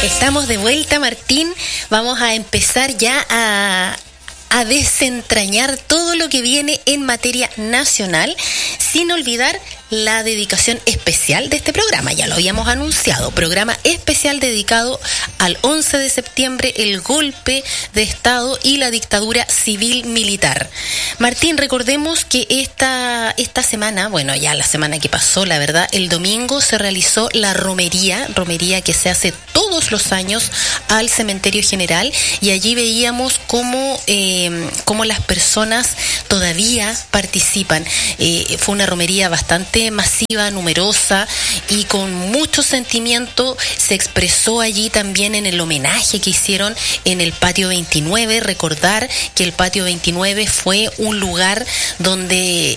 Estamos de vuelta, Martín. Vamos a empezar ya a desentrañar todo lo que viene en materia nacional, sin olvidar la dedicación especial de este programa. Ya lo habíamos anunciado, programa especial dedicado al 11 de septiembre, el golpe de Estado y la dictadura civil-militar. Martín, recordemos que esta semana, bueno, ya la semana que pasó, la verdad, el domingo se realizó la romería que se hace todos los años al Cementerio General, y allí veíamos cómo las personas todavía participan. Fue una romería bastante masiva, numerosa y con mucho sentimiento. Se expresó allí también en el homenaje que hicieron en el Patio 29. Recordar que el Patio 29 fue un lugar donde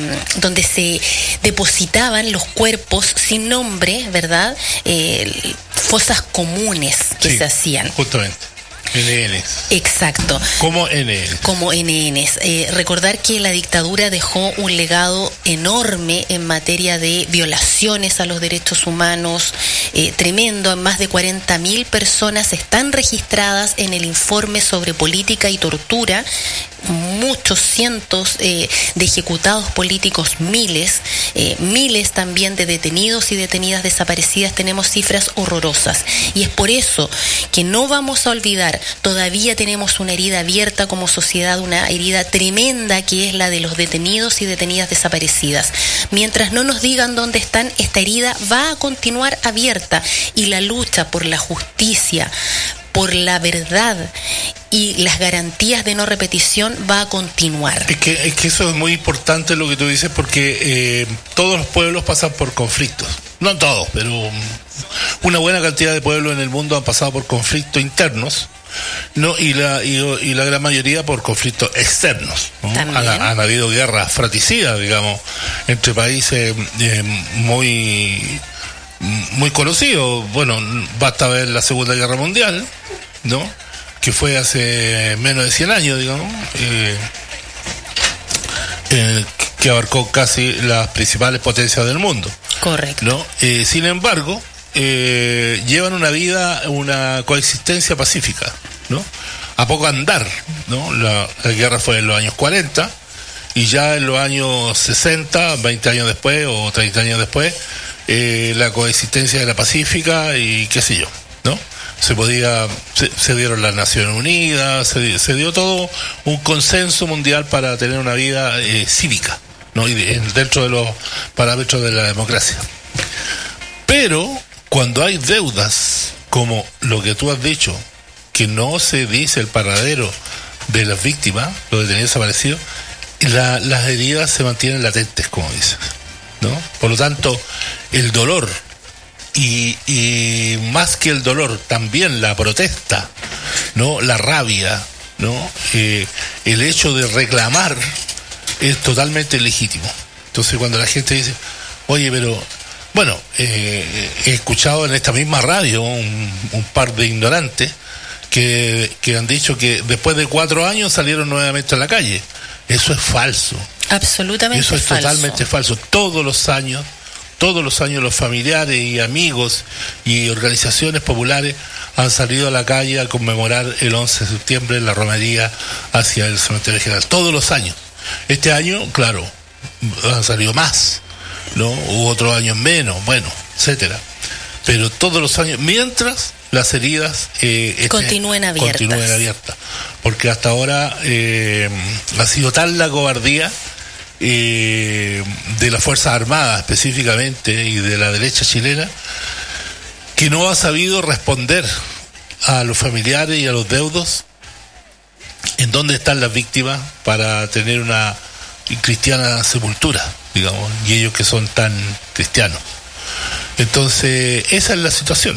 se depositaban los cuerpos sin nombre, ¿verdad? Fosas comunes que se hacían. Justamente. NNs. Exacto. Como NNs. Como NNs. Recordar que la dictadura dejó un legado enorme en materia de violaciones a los derechos humanos, tremendo. Más de 40.000 personas están registradas en el informe sobre política y tortura, muchos cientos de ejecutados políticos, miles también de detenidos y detenidas desaparecidas. Tenemos cifras horrorosas, y es por eso que no vamos a olvidar. Todavía tenemos una herida abierta como sociedad, una herida tremenda, que es la de los detenidos y detenidas desaparecidas. Mientras no nos digan dónde están, esta herida va a continuar abierta, y la lucha por la justicia, por la verdad y las garantías de no repetición va a continuar. Es que eso es muy importante lo que tú dices, porque todos los pueblos pasan por conflictos. No todos, pero una buena cantidad de pueblos en el mundo han pasado por conflictos internos, ¿no? Y la gran mayoría por conflictos externos, ¿no? Han habido guerras fratricidas, digamos, entre países muy conocidos. Bueno, basta ver la Segunda Guerra Mundial, ¿no? Que fue hace menos de 100 años, digamos, que abarcó casi las principales potencias del mundo. Correcto. ¿No? Sin embargo, llevan una coexistencia pacífica, ¿no? A poco andar, ¿no? La guerra fue en los años 40, y ya en los años 60, 20 años después o 30 años después, la coexistencia era pacífica y qué sé yo, ¿no? Se dieron las Naciones Unidas, se dio todo un consenso mundial para tener una vida cívica, ¿no? Y dentro de los parámetros de la democracia. Pero cuando hay deudas, como lo que tú has dicho, que no se dice el paradero de las víctimas, los detenidos desaparecidos, las heridas se mantienen latentes, como dices, ¿no? Por lo tanto, el dolor y más que el dolor, también la protesta, ¿no? La rabia, ¿no? El hecho de reclamar es totalmente legítimo. Entonces, cuando la gente dice, oye, pero bueno, he escuchado en esta misma radio un par de ignorantes que han dicho que después de 4 años salieron nuevamente a la calle. Eso es falso. Absolutamente falso. Eso es totalmente falso. Todos los años los familiares y amigos y organizaciones populares han salido a la calle a conmemorar el 11 de septiembre en la romería hacia el Cementerio General. Todos los años. Este año, claro, han salido más, ¿no? Hubo otros años menos, bueno, etcétera. Pero todos los años, mientras las heridas continúen abiertas. Porque hasta ahora ha sido tal la cobardía de las Fuerzas Armadas específicamente y de la derecha chilena, que no ha sabido responder a los familiares y a los deudos en dónde están las víctimas para tener una cristiana sepultura, digamos, y ellos que son tan cristianos. Entonces, esa es la situación.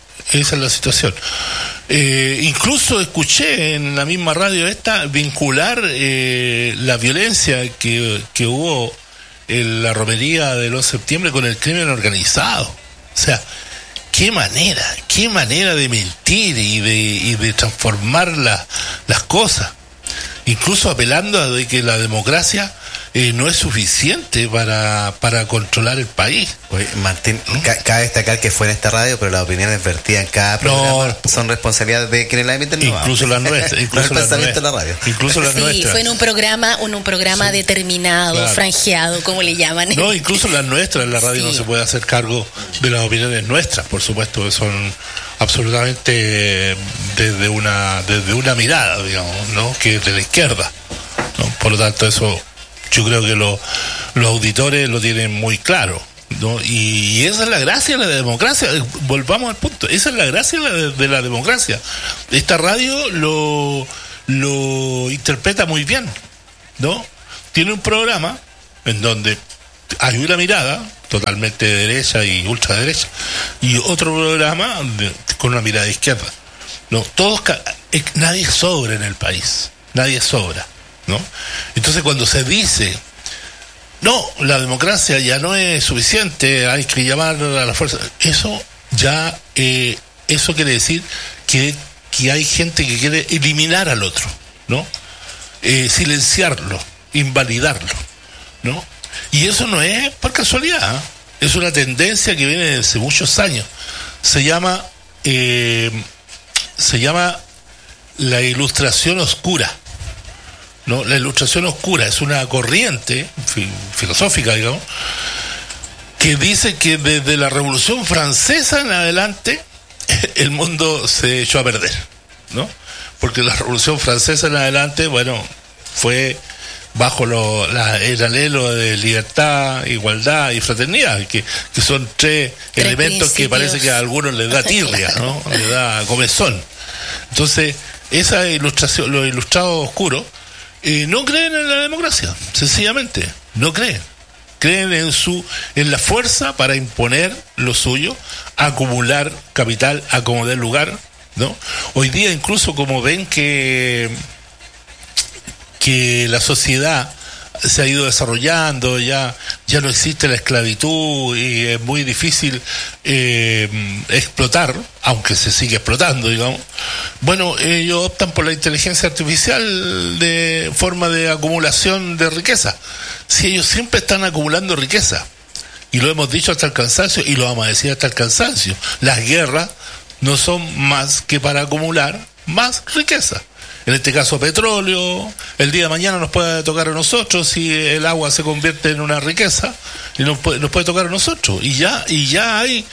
Incluso escuché en la misma radio vincular la violencia que hubo en la romería del 11 de septiembre con el crimen organizado. O sea, qué manera de mentir y de transformar las cosas, incluso apelando a de que la democracia no es suficiente para controlar el país. Oye, Martín, cabe destacar que fue en esta radio, pero las opiniones vertidas en cada programa son responsabilidad de quienes la emiten. Incluso las nuestras. Incluso las nuestras. Sí, fue en un programa determinado, claro, franjeado, como le llaman. No, incluso las nuestras, la radio no se puede hacer cargo de las opiniones nuestras, por supuesto, que son absolutamente desde una mirada, digamos, ¿no? Que es de la izquierda, ¿no? Por lo tanto, eso yo creo que los auditores lo tienen muy claro, ¿no? Y esa es la gracia de la democracia. Volvamos al punto, esa es la gracia de la democracia. Esta radio lo interpreta muy bien, ¿no? Tiene un programa en donde hay una mirada totalmente de derecha y ultraderecha, y otro programa con una mirada de izquierda, ¿no? Nadie sobra en el país, nadie sobra, ¿no? Entonces, cuando se dice no, la democracia ya no es suficiente, hay que llamar a la fuerza, eso quiere decir que hay gente que quiere eliminar al otro, ¿no? Silenciarlo, invalidarlo, ¿no? Y eso no es por casualidad, ¿eh? Es una tendencia que viene desde muchos años. Se llama la ilustración oscura, ¿no? La ilustración oscura es una corriente filosófica, digamos, que dice que desde la Revolución Francesa en adelante el mundo se echó a perder, ¿no? Porque la Revolución Francesa en adelante, bueno, fue bajo el anhelo de libertad, igualdad y fraternidad, que son tres elementos que parece que a algunos les da tirria, ¿no? Les da comezón. Entonces, esa ilustración, los ilustrados oscuros, no creen en la democracia, sencillamente, no creen. Creen en la fuerza para imponer lo suyo, acumular capital, acomodar lugar, ¿no? Hoy día, incluso, como ven que la sociedad se ha ido desarrollando, ya no existe la esclavitud y es muy difícil explotar, aunque se sigue explotando, digamos. Bueno, ellos optan por la inteligencia artificial de forma de acumulación de riqueza. Si ellos siempre están acumulando riqueza, y lo hemos dicho hasta el cansancio, y lo vamos a decir hasta el cansancio, las guerras no son más que para acumular más riqueza. En este caso petróleo, el día de mañana nos puede tocar a nosotros si el agua se convierte en una riqueza, y nos puede tocar a nosotros, y ya hay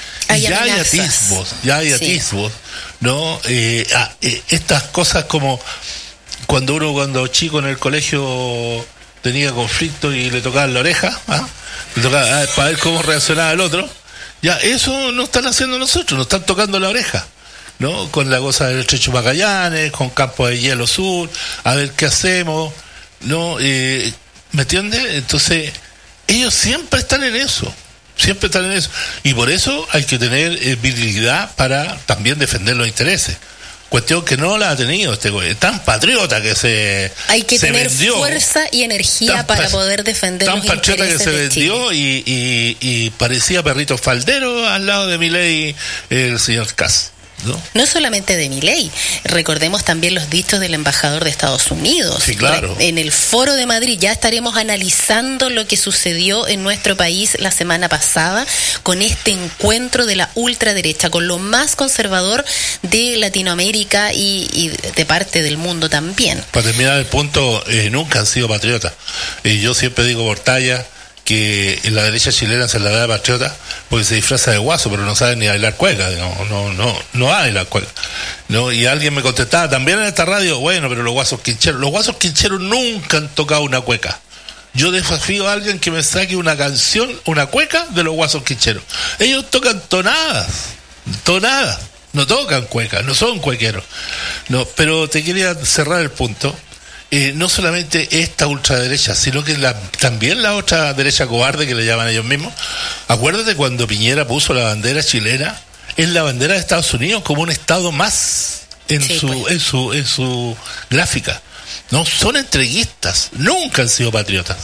atisbos, ¿no? Estas cosas, como cuando chico en el colegio tenía conflicto y le tocaban la oreja, para ver cómo reaccionaba el otro, ya eso no están haciendo nosotros, nos están tocando la oreja, ¿no? Con la cosa del Estrecho Magallanes, con Campos de Hielo Sur, a ver qué hacemos, ¿no? ¿Me entiendes? Entonces, ellos siempre están en eso, y por eso hay que tener virilidad para también defender los intereses. Cuestión que no la ha tenido este güey, tan patriota que hay que tener vendió, fuerza y energía para poder defender los intereses. Tan patriota que se vendió y parecía perrito faldero al lado de Milei, el señor Kast. No solamente de Milei, recordemos también los dichos del embajador de Estados Unidos. Sí, claro. En el Foro de Madrid ya estaremos analizando lo que sucedió en nuestro país la semana pasada con este encuentro de la ultraderecha, con lo más conservador de Latinoamérica y de parte del mundo también. Para terminar el punto, nunca han sido patriotas. Yo siempre digo por talla que en la derecha chilena se la da de patriota porque se disfraza de guaso, pero no sabe ni bailar cueca, no bailar cueca, ¿no? Y alguien me contestaba también en esta radio, bueno, pero los guasos quincheros nunca han tocado una cueca. Yo desafío a alguien que me saque una canción, una cueca de los guasos quincheros. Ellos tocan tonadas, no tocan cuecas, no son cuequeros. No, pero te quería cerrar el punto. No solamente esta ultraderecha, sino que también la otra derecha cobarde que le llaman ellos mismos. Acuérdate cuando Piñera puso la bandera chilena en la bandera de Estados Unidos como un estado más en su gráfica. No son entreguistas, nunca han sido patriotas.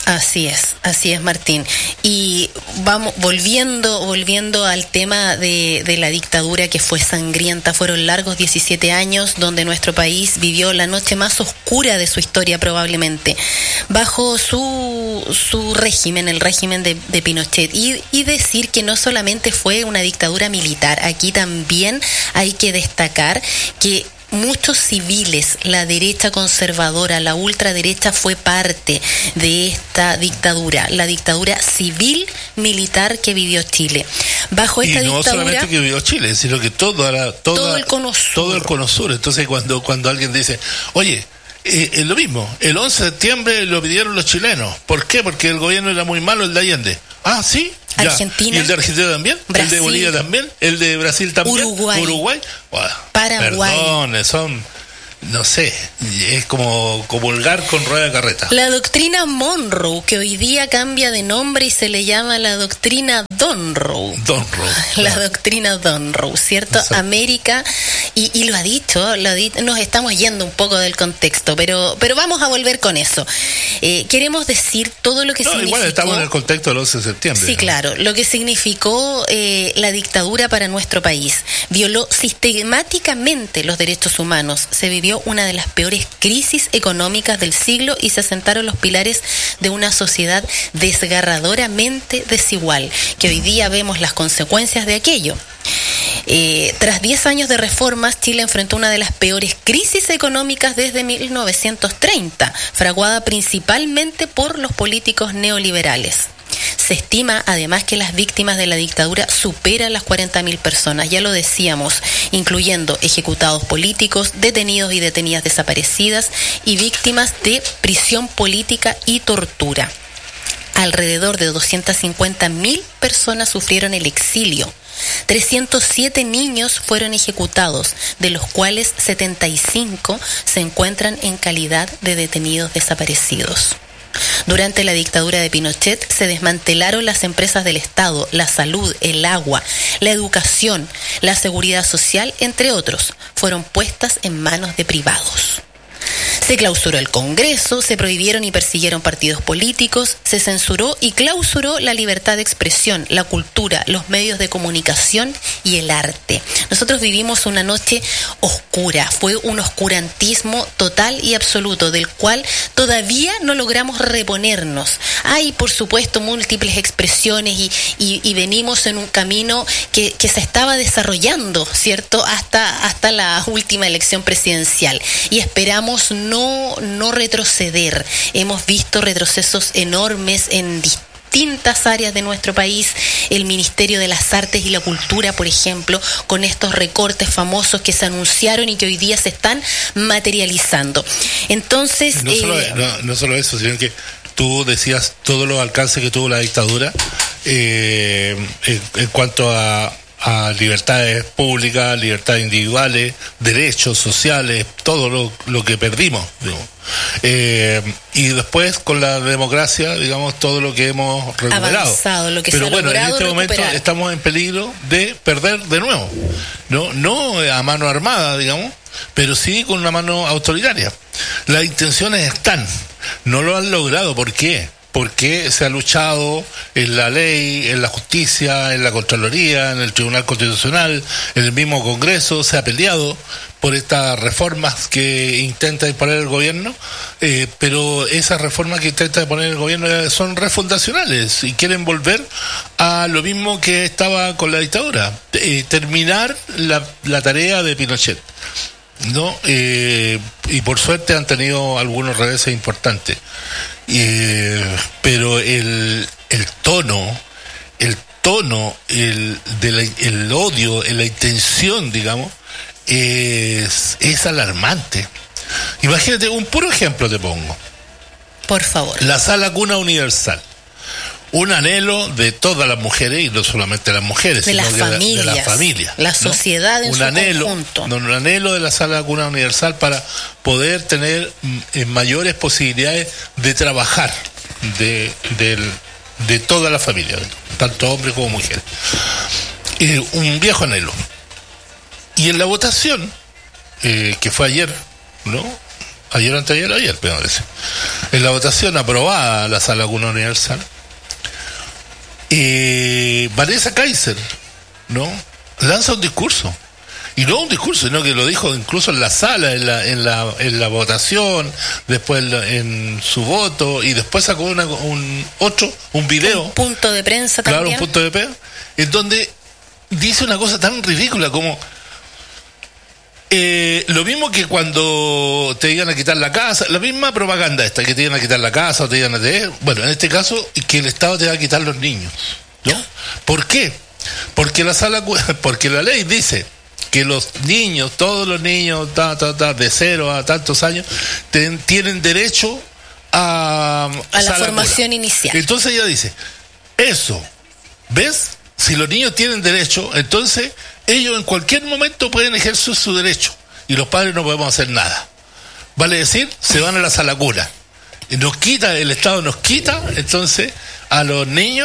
Así es, Martín. Y vamos volviendo al tema de la dictadura, que fue sangrienta. Fueron largos 17 años donde nuestro país vivió la noche más oscura de su historia, probablemente, bajo su régimen, el régimen de Pinochet. Y decir que no solamente fue una dictadura militar, aquí también hay que destacar que muchos civiles, la derecha conservadora, la ultraderecha fue parte de esta dictadura, la dictadura civil militar que vivió Chile. Bajo esta dictadura, no solamente que vivió Chile, sino que todo el Cono Sur. Todo el Cono Sur. Entonces cuando alguien dice, oye, es lo mismo, el 11 de septiembre lo pidieron los chilenos. ¿Por qué? Porque el gobierno era muy malo, el de Allende. Ah, sí. Ya. Argentina. ¿Y el de Argentina también? Brasil, ¿el de Bolivia también? ¿El de Brasil también? Uruguay. Bueno, Paraguay. Perdón, son... No sé, es como comulgar con rueda de carreta. La doctrina Monroe, que hoy día cambia de nombre y se le llama la doctrina Donroe. La doctrina Donroe, ¿cierto? Exacto. América, y lo ha dicho, nos estamos yendo un poco del contexto, pero vamos a volver con eso. Queremos decir todo lo que significó... Igual estamos en el contexto del 11 de septiembre. Sí, claro, lo que significó la dictadura para nuestro país. Violó sistemáticamente los derechos humanos, se vivió una de las peores crisis económicas del siglo y se asentaron los pilares de una sociedad desgarradoramente desigual, que hoy día vemos las consecuencias de aquello. Tras 10 años de reformas, Chile enfrentó una de las peores crisis económicas desde 1930, fraguada principalmente por los políticos neoliberales. Se estima además que las víctimas de la dictadura superan las 40.000 personas, ya lo decíamos, incluyendo ejecutados políticos, detenidos y detenidas desaparecidas y víctimas de prisión política y tortura. Alrededor de 250.000 personas sufrieron el exilio. 307 niños fueron ejecutados, de los cuales 75 se encuentran en calidad de detenidos desaparecidos. Durante la dictadura de Pinochet se desmantelaron las empresas del Estado, la salud, el agua, la educación, la seguridad social, entre otros, fueron puestas en manos de privados. Se clausuró el Congreso, se prohibieron y persiguieron partidos políticos, se censuró y clausuró la libertad de expresión, la cultura, los medios de comunicación y el arte. Nosotros vivimos una noche oscura, fue un oscurantismo total y absoluto del cual todavía no logramos reponernos. Hay, por supuesto, múltiples expresiones y venimos en un camino que se estaba desarrollando, ¿cierto?, hasta la última elección presidencial, y esperamos no retroceder. Hemos visto retrocesos enormes en distintas áreas de nuestro país, el Ministerio de las Artes y la Cultura, por ejemplo, con estos recortes famosos que se anunciaron y que hoy día se están materializando. Entonces... No solo eso, sino que tú decías todos los alcances que tuvo la dictadura en cuanto a libertades públicas, libertades individuales, derechos sociales, todo lo que perdimos, digamos. Y después con la democracia, digamos, todo lo que hemos recuperado. Avanzado, lo que pero se ha bueno, logrado en este recuperar. momento estamos en peligro de perder de nuevo. No a mano armada, digamos, pero sí con una mano autoritaria. Las intenciones están, no lo han logrado. ¿Por qué? Porque se ha luchado en la ley, en la justicia, en la Contraloría, en el Tribunal Constitucional, en el mismo Congreso, se ha peleado por estas reformas que intenta imponer el gobierno, pero esas reformas que intenta imponer el gobierno son refundacionales y quieren volver a lo mismo que estaba con la dictadura, terminar la tarea de Pinochet, ¿no? Y por suerte han tenido algunos reveses importantes. Pero el tono, el odio, la intención, digamos, es alarmante. Imagínate, un puro ejemplo te pongo. Por favor. La Sala Cuna Universal. Un anhelo de todas las mujeres, y no solamente las mujeres, de sino de las familias, la sociedad, ¿no? En su conjunto. Un anhelo de la Sala Cuna Universal para poder tener mayores posibilidades de trabajar de toda la familia, tanto hombres como mujeres. Un viejo anhelo. Y en la votación, que fue ayer, ¿no?, ayer, me parece. En la votación aprobada la Sala Cuna Universal, Vanessa Kaiser, ¿no?, lanza un discurso. Y no un discurso, sino que lo dijo incluso en la sala, en la votación, después en su voto, y después sacó un video. Un punto de prensa también. Claro, un punto de prensa, en donde dice una cosa tan ridícula como lo mismo que cuando te iban a quitar la casa, la misma propaganda esta, que te iban a quitar la casa o te iban a tener, bueno, en este caso, que el Estado te va a quitar los niños, ¿no? ¿Por qué? Porque la ley dice que los niños, todos los niños de 0 a tantos años tienen derecho a la formación inicial. Entonces ella dice, eso, ¿ves? Si los niños tienen derecho, entonces ellos en cualquier momento pueden ejercer su derecho y los padres no podemos hacer nada. Vale decir, se van a la sala cuna. El Estado nos quita entonces a los niños,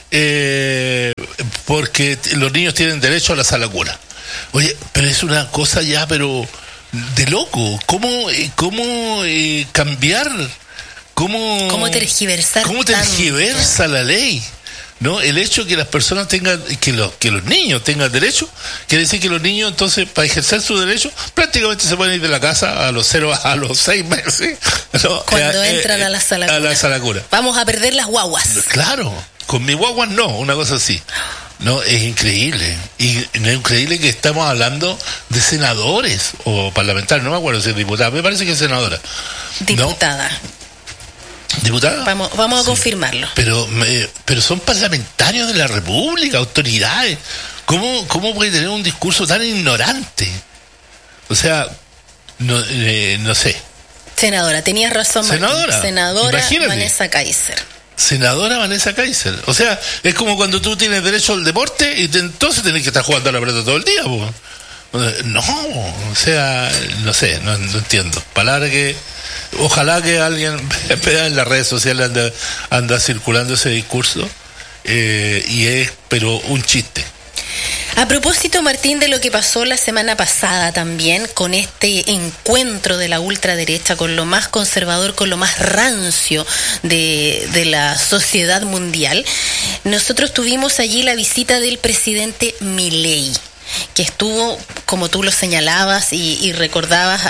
porque los niños tienen derecho a la sala cuna. Oye, pero es una cosa ya, pero de loco. ¿Cómo cambiar? ¿Cómo tergiversar? ¿Cómo tergiversa la ley? ¿No? El hecho de que las personas tengan, que los niños tengan derecho, quiere decir que los niños, entonces, para ejercer su derecho, prácticamente se pueden ir de la casa a los 6 meses. ¿No? Cuando entran a la sala cuna. A la sala cuna. Vamos a perder las guaguas. Claro, con mi guaguas no, una cosa así. No, es increíble. Y no es increíble que estamos hablando de senadores o parlamentarios, no me acuerdo si es diputada, me parece que es senadora. Diputada. ¿No? ¿Diputada? Vamos a confirmarlo. Pero son parlamentarios de la República, autoridades. ¿Cómo puede tener un discurso tan ignorante? O sea, no sé. Senadora, tenías razón, Martín. Senadora Imagínate. Vanessa Kaiser. Senadora Vanessa Kaiser. O sea, es como cuando tú tienes derecho al deporte y entonces tenés que estar jugando a la pelota todo el día, pues. No, o sea, no sé, no entiendo. Palabra que ojalá que alguien en las redes sociales anda circulando ese discurso, y es pero un chiste. A propósito, Martín, de lo que pasó la semana pasada también, con este encuentro de la ultraderecha con lo más conservador, con lo más rancio de la sociedad mundial, nosotros tuvimos allí la visita del presidente Milei, que estuvo, como tú lo señalabas y recordabas,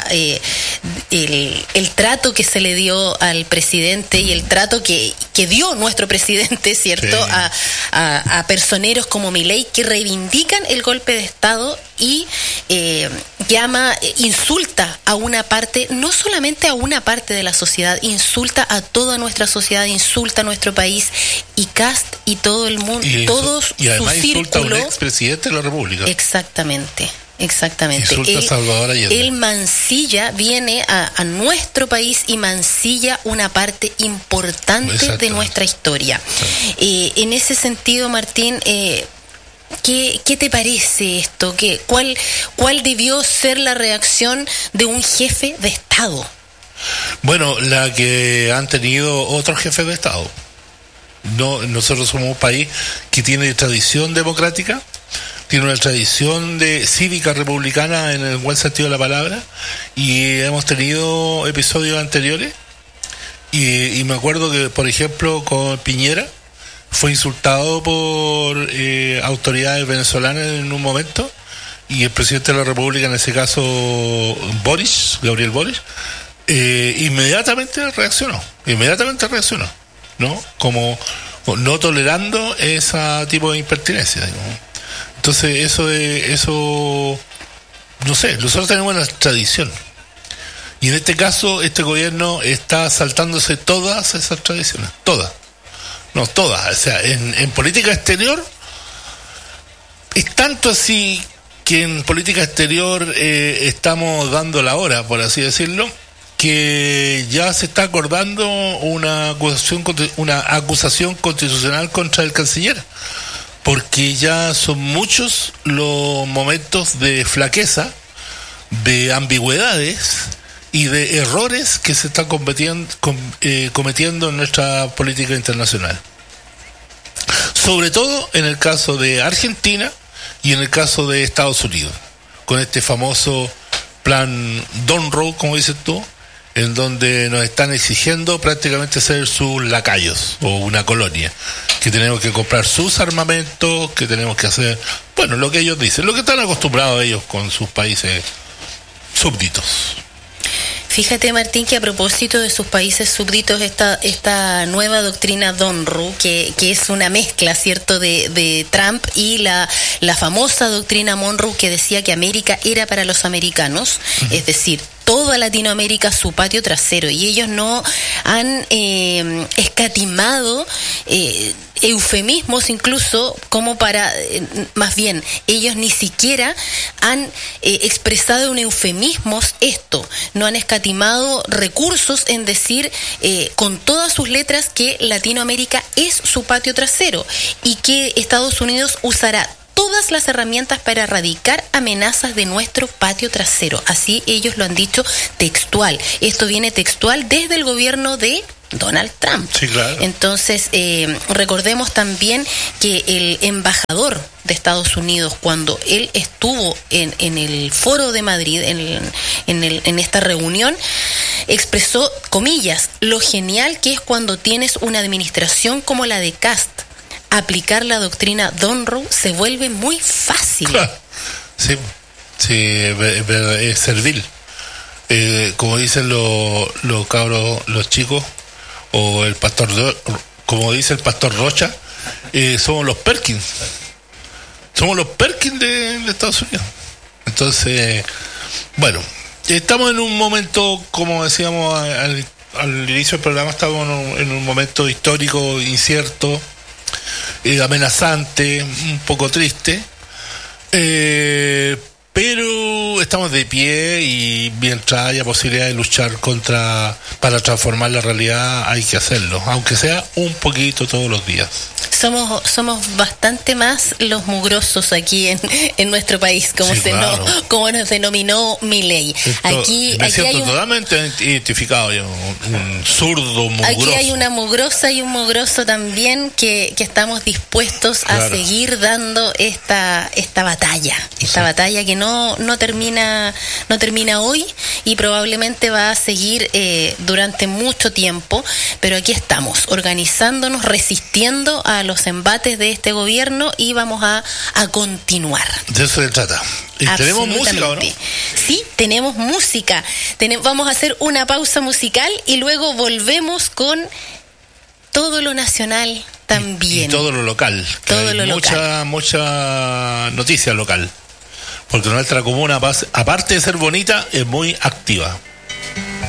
el trato que se le dio al presidente y el trato que dio nuestro presidente, ¿cierto? Sí. A personeros como Milei, que reivindican el golpe de Estado y insulta a una parte, no solamente a una parte de la sociedad, insulta a toda nuestra sociedad, insulta a nuestro país, y Kast y todo el mundo, todos y además su insulta círculo, a un expresidente de la República. Exactamente. Insulta a Salvador Allende. Él mancilla, viene a nuestro país y mancilla una parte importante de nuestra historia. En ese sentido, Martín, ¿qué te parece esto? ¿Cuál debió ser la reacción de un jefe de Estado? Bueno, la que han tenido otros jefes de Estado. No, nosotros somos un país que tiene tradición democrática, tiene una tradición de cívica republicana en el buen sentido de la palabra, y hemos tenido episodios anteriores, y me acuerdo que, por ejemplo, con Piñera fue insultado por autoridades venezolanas en un momento, y el presidente de la República, en ese caso Gabriel Boric, inmediatamente reaccionó, ¿no? Como no tolerando ese tipo de impertinencia, digamos. Entonces eso no sé, nosotros tenemos una tradición, y en este caso este gobierno está saltándose todas esas tradiciones, todas, o sea, en política exterior es tanto así que en política exterior estamos dando la hora, por así decirlo, que ya se está acordando una acusación constitucional contra el canciller, porque ya son muchos los momentos de flaqueza, de ambigüedades y de errores que se están cometiendo en nuestra política internacional. Sobre todo en el caso de Argentina y en el caso de Estados Unidos, con este famoso plan Monroe, como dices tú, en donde nos están exigiendo prácticamente ser sus lacayos o una colonia, que tenemos que comprar sus armamentos, que tenemos que hacer, bueno, lo que ellos dicen, lo que están acostumbrados ellos con sus países súbditos. Fíjate, Martín, que a propósito de sus países súbditos, esta nueva doctrina Donru, que es una mezcla, ¿cierto?, de Trump y la famosa doctrina Monroe, que decía que América era para los americanos, es decir, toda Latinoamérica su patio trasero, y ellos no han escatimado eufemismos incluso como para, más bien, ellos ni siquiera han expresado en eufemismos esto, no han escatimado recursos en decir con todas sus letras que Latinoamérica es su patio trasero y que Estados Unidos usará todas las herramientas para erradicar amenazas de nuestro patio trasero. Así ellos lo han dicho textual. Esto viene textual desde el gobierno de Donald Trump. Sí, claro. Entonces, recordemos también que el embajador de Estados Unidos, cuando él estuvo en el Foro de Madrid, en esta reunión, expresó, comillas, lo genial que es cuando tienes una administración como la de Cast. Aplicar la doctrina Donru se vuelve muy fácil. Claro. Sí, es servil. Como dicen los cabros, los chicos, o el pastor, como dice el pastor Rocha, somos los Perkins. Somos los Perkins de Estados Unidos. Entonces, bueno, estamos en un momento, como decíamos al inicio del programa, estamos en un momento histórico incierto, amenazante, un poco triste, pero estamos de pie y mientras haya posibilidad de luchar para transformar la realidad, hay que hacerlo, aunque sea un poquito todos los días. Somos bastante más los mugrosos aquí en nuestro país, como sí, claro. como nos denominó Milei. Aquí siento totalmente identificado, un zurdo mugroso. Aquí hay una mugrosa y un mugroso también que estamos dispuestos a seguir dando esta batalla, batalla que no termina hoy y probablemente va a seguir durante mucho tiempo, pero aquí estamos organizándonos, resistiendo a los embates de este gobierno y vamos a continuar. De eso se trata. ¿Y tenemos música o no? Sí, tenemos música. Vamos a hacer una pausa musical y luego volvemos con todo lo nacional también. Y todo lo local. Mucha noticia local. Porque nuestra comuna, aparte de ser bonita, es muy activa.